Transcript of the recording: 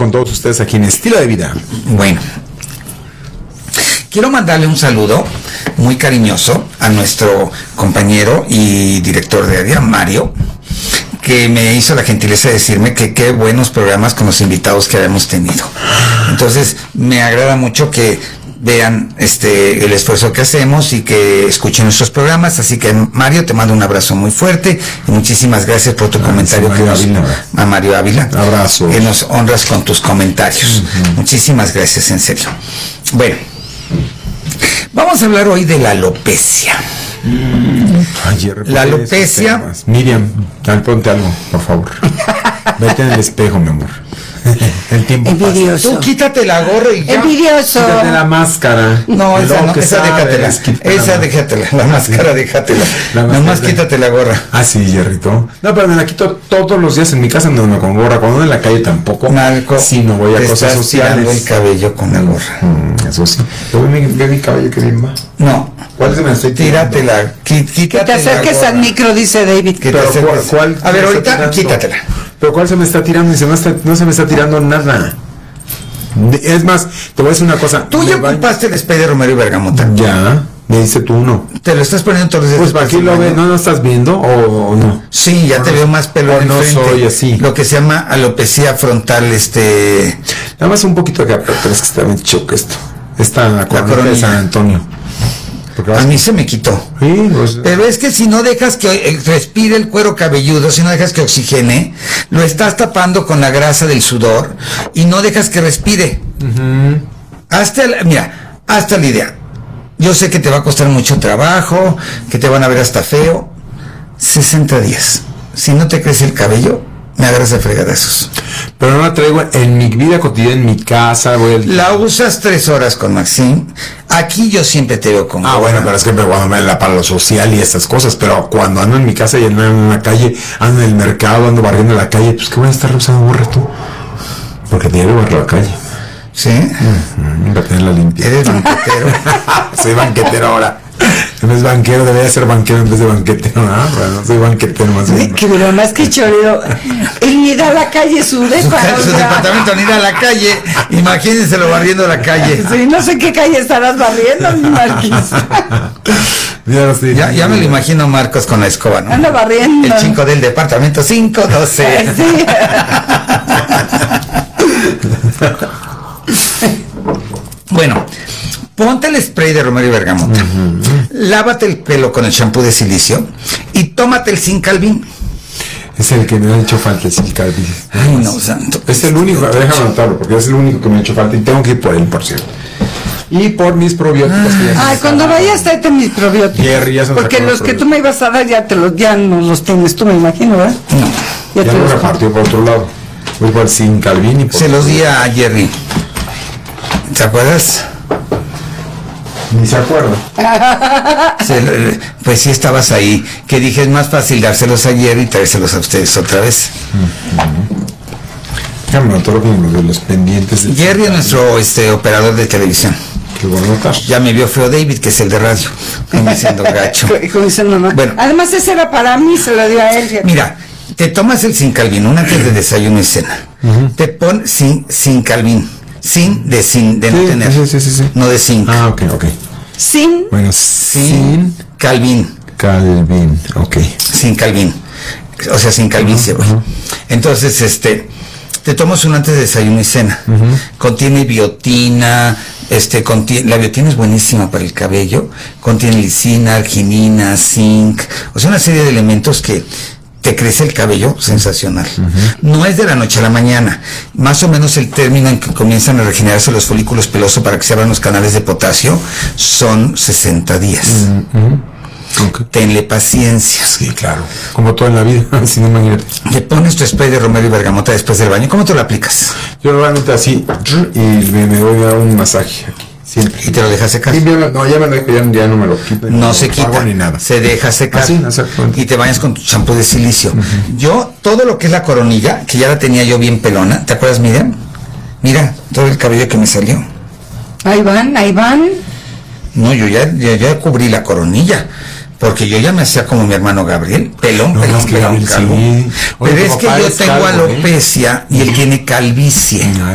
con todos ustedes aquí en Estilo de Vida. Bueno, quiero mandarle un saludo muy cariñoso a nuestro compañero y director de área, Mario, que me hizo la gentileza de decirme que qué buenos programas con los invitados que habíamos tenido. Entonces, me agrada mucho que vean el esfuerzo que hacemos y que escuchen nuestros programas. Así que, Mario, te mando un abrazo muy fuerte y muchísimas gracias por tu comentario a Mario Ávila. Abrazo. Que nos honras con tus comentarios. Muchísimas gracias, en serio. Bueno, vamos a hablar hoy de la alopecia. La alopecia. Miriam, ponte algo, por favor. Vete en el espejo, mi amor. El tiempo envidioso. Tú quítate la gorra y ya. Envidioso. Quítate la máscara. No, esa no, esa déjatela. Esa déjatela. La máscara déjatela. Nomás quítate la gorra. Ah, sí, Jerrito. No, pero me la quito todos los días en mi casa, no con gorra. Cuando ando en la calle tampoco. Marco, sí, no voy a cosas sociales. El cabello con la gorra. Eso sí. Ve mi cabello que bien va. No. ¿Cuál se me estoy tirando? Tíratela. Que te acerques al micro, dice David. Pero ¿cuál? A ver, ahorita quítatela. Pero ¿cuál se me está tirando? Y no se me está tirando nada. Es más, te voy a decir una cosa. Tú ya ocupaste el spray de Romero y Bergamota. Ya, me dice tú uno. ¿Te lo estás poniendo todos los días? Pues para aquí lo ves, ¿no lo estás viendo o no? Sí, ya te veo más pelo en no frente. Soy así. Lo que se llama alopecia frontal, Nada más un poquito acá, pero es que está bien choque esto. Está en la coronilla de San Antonio. A mí se me quitó. Sí, pues, pero es que si no dejas que respire el cuero cabelludo, si no dejas que oxigene, lo estás tapando con la grasa del sudor y no dejas que respire. Hasta la idea. Yo sé que te va a costar mucho trabajo, que te van a ver hasta feo. 60 días. Si no te crece el cabello, me agarras de fregadazos. Pero no la traigo en mi vida cotidiana, en mi casa. La usas 3 horas con Maxim. Aquí yo siempre te veo con gorra. Bueno, pero es que cuando me la para lo social y estas cosas, pero cuando ando en mi casa y ando en la calle, ando en el mercado, ando barriendo la calle, pues ¿qué voy a estar usando gorra tú? Porque diario barro la calle. ¿Sí? Para tenerla limpia. ¿Eres banquetero? Soy banquetero ahora. En vez de banquero, debería ser banquero en vez de banquetero. Bueno, soy banquetero más bien. Que pero más que chorero. Él ni da a la calle su depa. Su departamento ni da a la calle. Imagínenselo barriendo la calle. Sí, no sé qué calle estarás barriendo, mi Marquis. Ya me lo imagino Marcos con la escoba, ¿no? Anda barriendo. El 5 del departamento 512. Sí. Bueno, ponte el spray de Romero y Bergamota, lávate el pelo con el shampoo de silicio y tómate el Zinc Calvin. Es el que me ha hecho falta, el Zinc Calvin. Ay, no, santo. Es el único, déjame anotarlo, porque es el único que me ha hecho falta y tengo que ir por él, por cierto. Y por mis probióticos. Cuando vayas, tráete mis probióticos. Porque los que tú me ibas a dar ya no los tienes tú, me imagino, ¿verdad? No. Ya los repartió por otro lado. Voy por el Zinc Calvin y por se los di a Jerry. ¿Te acuerdas? Ni se acuerda. Pues sí estabas ahí. Que dije, es más fácil dárselos ayer y traérselos a ustedes otra vez. Déjame notar como los pendientes. Jerry es nuestro operador de televisión. Qué bueno notar. Ya me vio feo David, que es el de radio. Como diciendo gacho. Como dice mamá. Bueno. Además ese era para mí, se lo dio a él. Mira, te tomas el Zinc Calvin antes de desayuno y cena. Te pones Zinc Calvin. Sin de no tener. Sí. No de zinc. Ok. Sin. Bueno, sin Calvin. Ok. Sin Calvin. O sea, sin calvicie, güey. Entonces, te tomas un antes de desayuno y cena. Contiene biotina, la biotina es buenísima para el cabello. Contiene lisina, arginina, zinc. O sea, una serie de elementos que te crece el cabello sensacional. No es de la noche a la mañana. Más o menos el término en que comienzan a regenerarse los folículos pelosos para que se abran los canales de potasio son 60 días. Okay. Tenle paciencia. Sí, claro. Como todo en la vida, si no imagínate. Te pones tu spray de Romero y Bergamota después del baño. ¿Cómo te lo aplicas? Yo normalmente así y me voy a dar un masaje aquí. Siempre. ¿Y te lo dejas secar? Sí, no, ya no me lo quito. No se quita, ni nada. Se deja secar. Sí, exactamente. Y te bañas con tu champú de silicio. Yo, todo lo que es la coronilla, que ya la tenía yo bien pelona, ¿te acuerdas, Miriam? Mira, todo el cabello que me salió. Ahí van. No, yo ya cubrí la coronilla. Porque yo ya me hacía como mi hermano Gabriel, pelón, calvo. Sí. Pero es que yo tengo alopecia y él tiene calvicie.